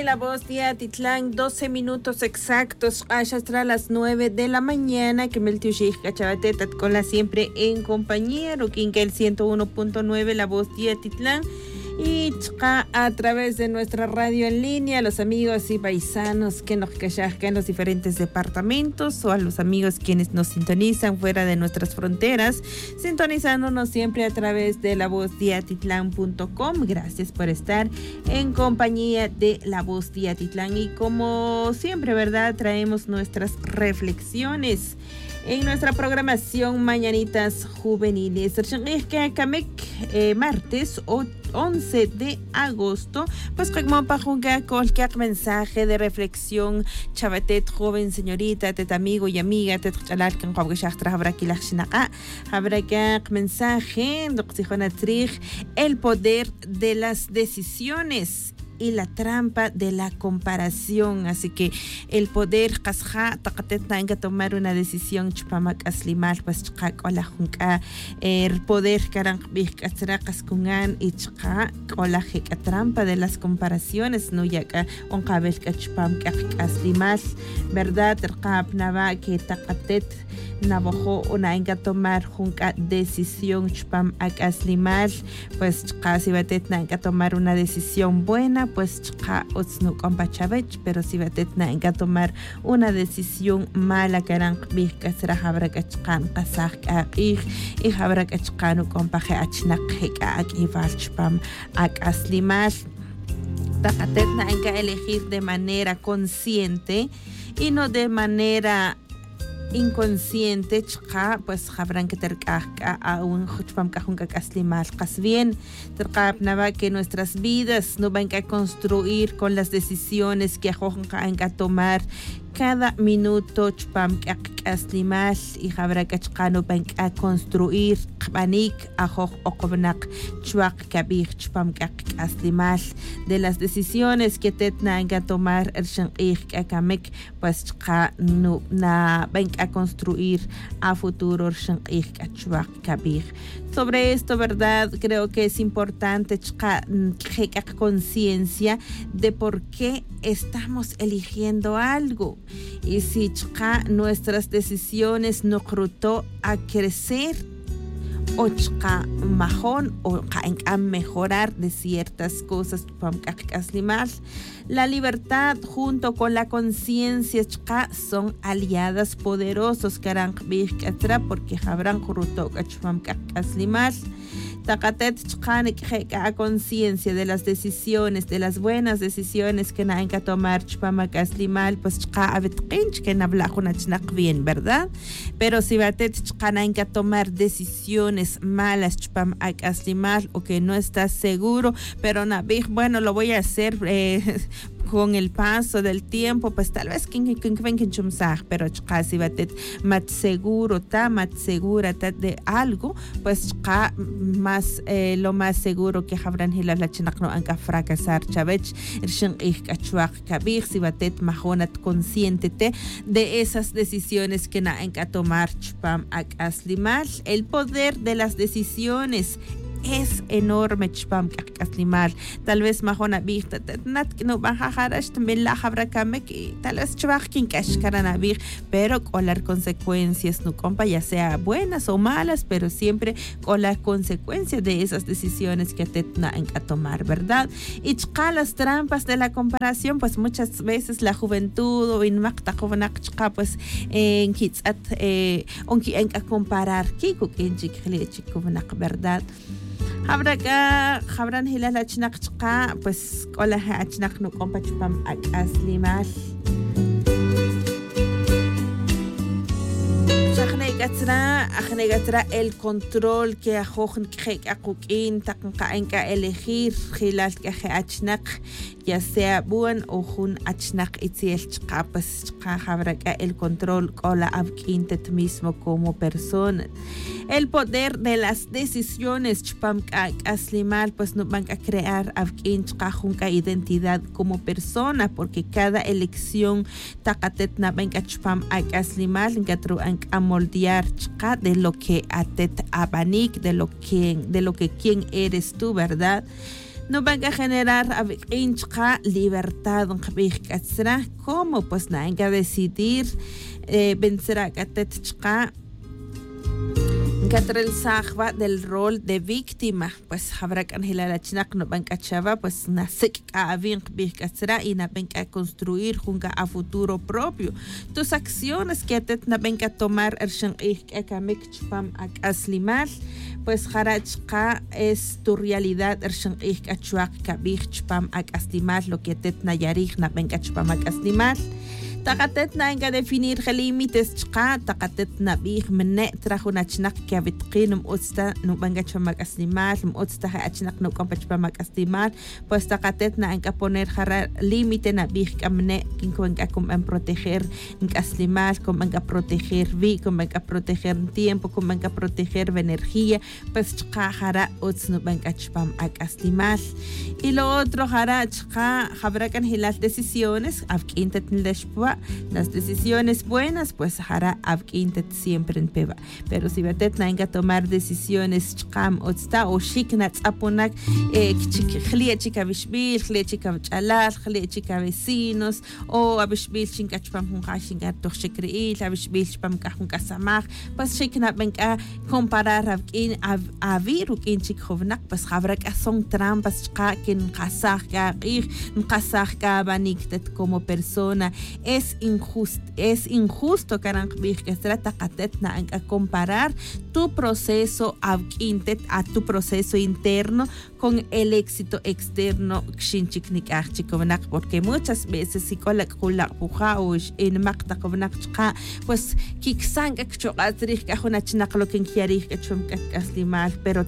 La Voz de Atitlán, 12 minutos exactos, hasta las 9 de la mañana, que me Cachabatetat con la siempre en compañía, Roquinca el 101.9, La Voz de Atitlán, y a través de nuestra radio en línea, a los amigos y paisanos que nos cachan en los diferentes departamentos, o a los amigos quienes nos sintonizan fuera de nuestras fronteras, sintonizándonos siempre a través de lavozdiatitlán.com. Gracias por estar en compañía de La Voz de Atitlán, y como siempre, ¿verdad?, traemos nuestras reflexiones en nuestra programación Mañanitas Juveniles. Martes 11 de agosto, pues como para jugar cualquier mensaje de reflexión, chavatet, joven, señorita, tet amigo y amiga, tet chalar que habrá que mensaje, el poder de las decisiones y la trampa de la comparación. Así que el poder kasha taqatet nanga tomar una decisión chupamak aslimal pues chqa ola junka el poder karang bihkatra kaskungan y chqa ola heka trampa de las comparaciones no yaka onqabel ka chupam aslimal, verdad, rqab naba que taqatet nabojo una enga tomar junka decisión chupam aslimal, pues chqa si batet nanga tomar una decisión buena, pues chqa otsnu kompachavech, pero si batet nanga tomar una decisión mala karang bihkasra habra kachqan qasaq aqih y habra kachqanu kompaje achnaq heka akival chupam aslimal. Taqatet nanga elegir de manera consciente y no de manera inconsciente, chqa pues habrán que terqaq a un chupam kahunka kaslimal qas bien terqab nava que nuestras vidas no van a construir con las decisiones que ajojan a tomar cada minuto chupam aslimal, y habrá que chqano van a construir qbanik ajoj oqobnak chuaq kabir chupam aslimal de las decisiones que tetna a tomar el shanqih akamek, pues chqa no na van a construir a futuro shanqih chuaq kabir. Sobre esto, verdad, creo que es importante crear conciencia de por qué estamos eligiendo algo. Y si nuestras decisiones nos crutó a crecer o majón o a mejorar de ciertas cosas, la libertad junto con la conciencia son aliadas poderosos porque habrán crutó Taqatet chqanik a conciencia de las decisiones, de las buenas decisiones que hay que tomar chpamak aslimal, pues chqa abetqinch que nablajuna chnaq bien, ¿verdad? Pero si batet chqana hay que tomar decisiones malas chpamak aslimal o que no estás seguro, pero nabij, bueno, lo voy a hacer con el paso del tiempo, pues tal vez pero si batet mat seguro mat segura de algo, pues más lo más seguro que habrán hilal la chinaqno anka fracasar chavech irshin ikachwaq kabir si batet majonat consciente de esas decisiones que na anka tomar chpam ak aslimal. El poder de las decisiones es enorme chpam kaslimal. Tal vez majona bihta nat no bajarash también la habra kamek y tal vez chwaqkin kashkarana bih, pero con las consecuencias no compa, ya sea buenas o malas, pero siempre con las consecuencias de esas decisiones que te tienen que tomar, ¿verdad? Y chqa las trampas de la comparación, pues muchas veces la juventud o en makta jovenak chqa pues en kitsat onki en comparar kiko en chikhle chikovenak, ¿verdad? Habran hilal achnaq chqa pues qola achnaq no compa chupam aslimal. Agnegatara el control que ajojen que akukin takanka elegir hilal que achnaq, ya sea buen o jun achnaq itziel chqa pues chqa habraka el control qola abkintet mismo como persona. El poder de las decisiones chpam aslimal pues no van a crear abkin chqa junka identidad como persona, porque cada elección taqatet na van a chpam aslimal ngatru a moldear chqa de lo que atet abanik, de lo que quién eres tú, ¿verdad? no van a generar inchka libertad como pues na enga decidir vencerá gatetchka Catrel Sajba del rol de víctima, pues habrá que anhelar la china no van a chava, pues nasik a bien será y na ven a construir junga a futuro propio. Tus acciones que te na ven a tomar ershen ekamik chpam ak aslimal, pues harachka es tu realidad ershen achuak kabich chpam ak aslimal, lo que te na yarich na ven a chpam ak aslimal. Takatet na enga definir límites chqa takatet na bih menne trajo na chnak que abitqin utsta no banga chamak aslimal utsta ha chnak no kompach pamak aslimal pues takatet na enga poner jara límite na bih kamne kin enga com en proteger aslimal com enga proteger vi com enga proteger tiempo com enga proteger energía pues chqa jara uts no banga chpam ak aslimal y lo otro jara chqa habrá que las decisiones afkintet nleshpa las decisiones buenas pues hará abquintet siempre en peba pero si betet na enga tomar decisiones chqam otsta o shiknat aponak khlia chica bishbil khlia chica chalal khlia chica vecinos o abishbil chinka chpam hun khashinga tokhshikri abishbil chpam kahun kasamach pues shikna benka comparar abquin aviru kin chikhovnak pues habrak son trampas chqa kin qasaj ka qasaj ka baniktet como persona es injusto que se trata a comparar tu proceso a tu proceso interno con el éxito externo porque muchas veces si en pues kiksan pero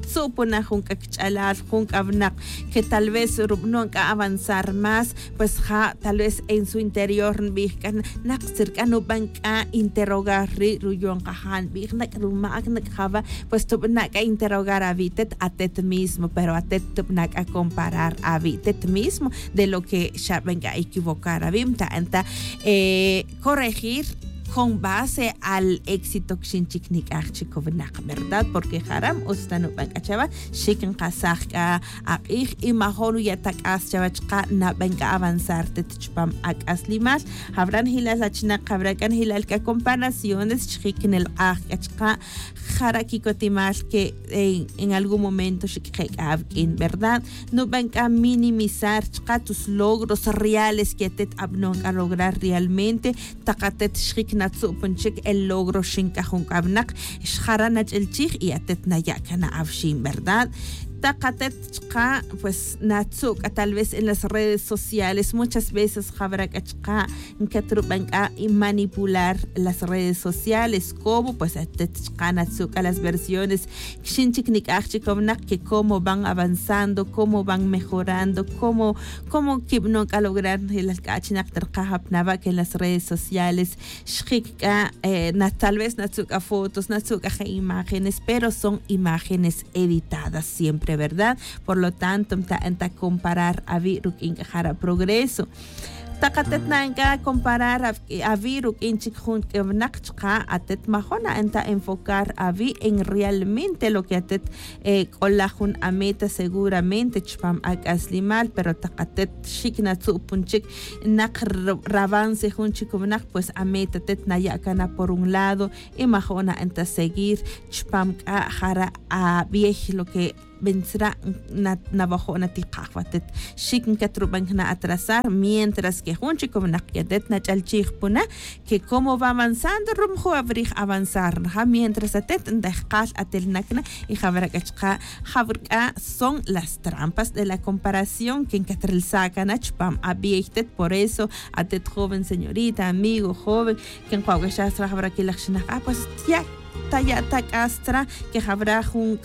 que tal vez nunca avanzar más pues tal vez en su interior bihkan nak cercano banca interrogar ruyon kahan bihnak rumak nakaba pues tu nak interrogar a vitet atet mismo pero atet tu nak a comparar a vitet mismo de lo que ya venga a equivocar a bimta anta corregir con base al éxito xinchiknik archikovnak, ¿verdad? Porque haram ustanu bankachava shikin kasajka aqih y maholu yatak aschavachka na banka avanzar tetchpam ak aslimas habrán hilal achna kabrakan hilal ka comparaciones chikin el achka harakikotimas que en algún momento shikik avkin, ¿verdad? No banka minimizar tus logros reales que te abnon a lograr realmente takatet shik natsupunchik el logro shinkajunkamnak shharanach el chik y atetna yakana avshin, ¿verdad? Takatet chka pues natsuk tal vez en las redes sociales muchas veces habrá kachka katrubanka y manipular las redes sociales como pues chka natsuk a las versiones shinchiknik archikovnak que cómo van avanzando, cómo van mejorando, cómo kibnok a lograr el kachinak terkahapnava que en las redes sociales shikka tal vez natsuk a fotos, natsuk a imágenes, pero son imágenes editadas siempre, ¿verdad? Por lo tanto, anta comparar a viruk inkajara progreso. Takatet na enga comparar a viruk inchikjun kevnakchka atet mahona anta enfocar a vi en realmente lo que atet kolajun a meta seguramente chpam ak aslimal pero takatet shikna tsupunchik nak ravance junchikovnak pues a meta tet na yakana por un lado y mahona anta seguir chpam ka jara a viej lo que vendrá nabajo na tiqahwatet shikin katruban na atrasar mientras que junchi como naqiadet na chalchihpuna que cómo va avanzando rumjo abrir avanzar mientras atet ndaqal atelnakna y habraka son las trampas de la comparación que encatrel sacan achpam abiechtet por eso atet joven señorita amigo joven que en Huawashastra habrá que pues ya tayata castra que habrá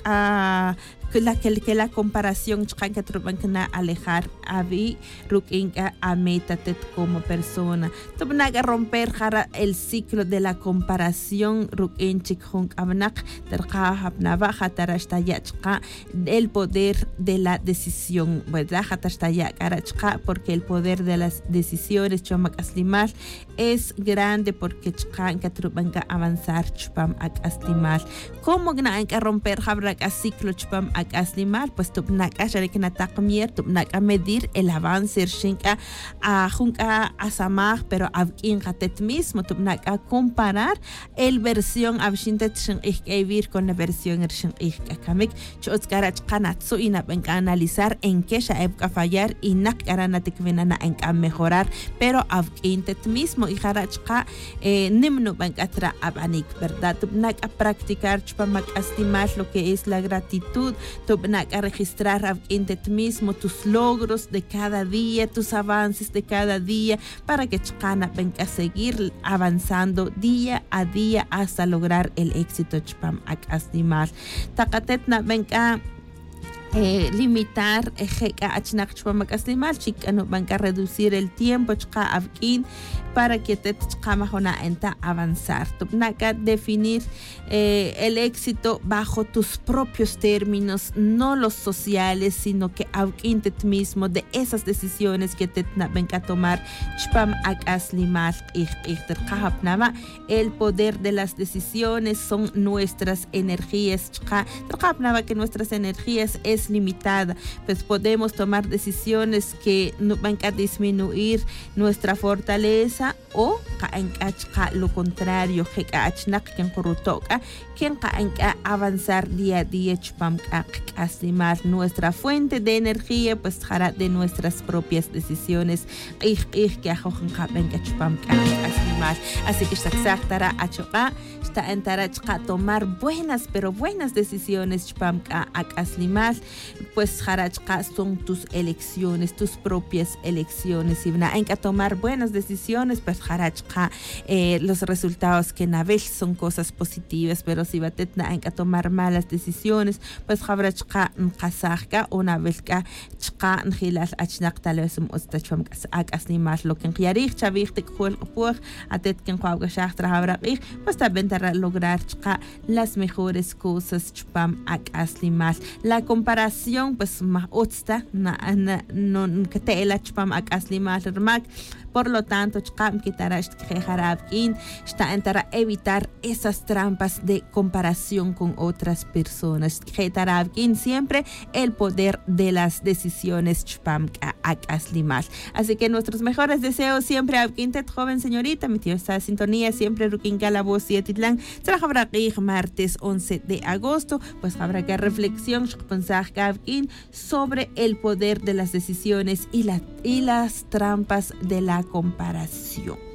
que la comparación que trubankana alejar a vi rukinka a metatet como persona tubnaga romper jara el ciclo de la comparación rukinchik hunk abnak terqahapna baja tarashtayachqa el poder de la decisión, verdad hatashtayaqarachqa porque el poder de las decisiones chomak aslimal es grande porque chqan que trubanka avanzar chpam ak aslimal como gna romper jabrak a ciclo chpam akaslimal, pues tupnaka sharekinataqmier, tupnaka medir el avance shinka a junka asamaj, pero avkin gatet mismo, tupnaka comparar el versión avshintet shin vivir con la versión shin kamik, chotskarach kanatsu y napenka analizar en qué shaebka fallar y nakaranatik venana en mejorar, pero avkintet mismo y jarachka nimno bankatra abanik, ¿verdad? Tupnaka practicar chupamak estimar lo que es la gratitud, tupnaka registrar avkintet mismo tus logros de cada día, tus avances de cada día, para que chkana venga a seguir avanzando día a día hasta lograr el éxito chpam ak astimar. Takatetna venga limitar achnak chpamak astimar, chikano venga reducir el tiempo chka avkin para que te chkamajona enta avanzar. Tupnaka definir el éxito bajo tus propios términos, no los sociales, sino que avkintet mismo de esas decisiones que te venga a tomar. Chpam ak aslimar ichterkahapnama. El poder de las decisiones son nuestras energías. Terkahapnama que nuestras energías es limitada, pues podemos tomar decisiones que van a disminuir nuestra fortaleza o lo contrario, avanzar día a día, nuestra fuente de energía, pues hará de nuestras propias decisiones. Así que está entara tomar buenas, pero buenas decisiones, pues son tus elecciones, tus propias elecciones. Y en que tomar buenas decisiones, pues los resultados que navel son cosas positivas, pero si batetna en que tomar malas decisiones, pues habrachka kasajka o navelka chka ngilal achnak talesum ostachum akasnimal lo que ngiarich chavik kuel por atet ken kwagashachtra habraqih, pues también para lograr las mejores cosas chpam akaslimal. La comparación pues ma otsta no que te la chpam akaslimal rmak. Por lo tanto, está para evitar esas trampas de comparación con otras personas. Siempre el poder de las decisiones. Así que nuestros mejores deseos siempre a joven señorita, mi tío está en sintonía, siempre Rukinga la voz y Etitlán. Martes 11 de agosto, pues habrá que reflexión sobre el poder de las decisiones y las trampas de la comparación.